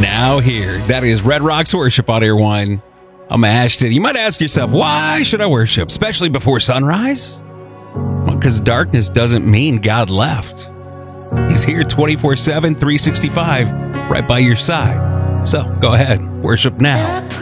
now here. That is Red Rocks Worship on Air One. I'm Ashton. You might ask yourself, why should I worship, especially before sunrise? Well, because darkness doesn't mean God left. He's here 24/7, 365, right by your side. So go ahead, worship now.